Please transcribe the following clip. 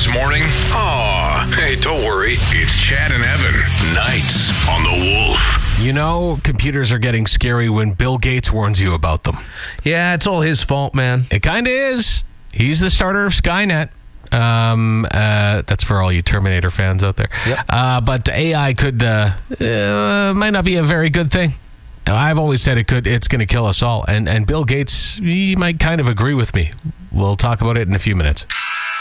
morning? Aw, hey, don't worry. It's Chad and Evan. Nights on the Wolf. You know, computers are getting scary when Bill Gates warns you about them. Yeah, it's all his fault, man. It kind of is. He's the starter of Skynet. That's for all you Terminator fans out there. Yep. But AI might not be a very good thing. I've always said it's going to kill us all. And Bill Gates, he might kind of agree with me. We'll talk about it in a few minutes.